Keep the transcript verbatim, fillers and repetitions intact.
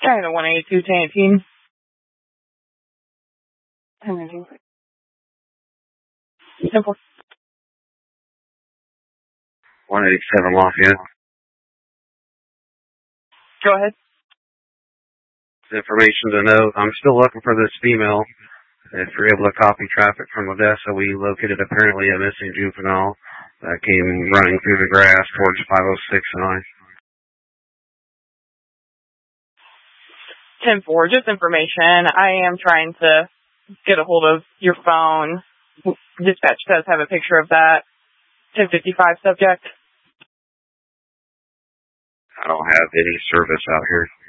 China one eighty-two, ten eighteen. Simple. one eighty-seven Lafayette. Go ahead. Information to note, I'm still looking for this female. If you're able to copy traffic from Odessa, we located apparently a missing juvenile that came running through the grass towards five oh six and I. ten four, just information. I am trying to get a hold of your phone. Dispatch does have a picture of that. ten fifty-five subject. I don't have any service out here.